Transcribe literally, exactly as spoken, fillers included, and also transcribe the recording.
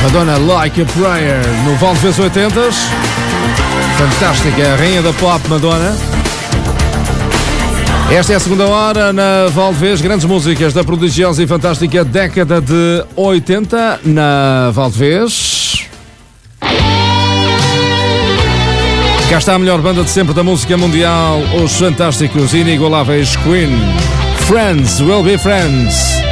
Madonna, Like a Prayer, no Valdevez oitenta. Fantástica, a rainha da pop, Madonna. Esta é a segunda hora na Valdevez, grandes músicas da prodigiosa e fantástica década de oitenta na Valdevez. Cá está a melhor banda de sempre da música mundial, os fantásticos e inigualáveis Queen. Friends will be friends.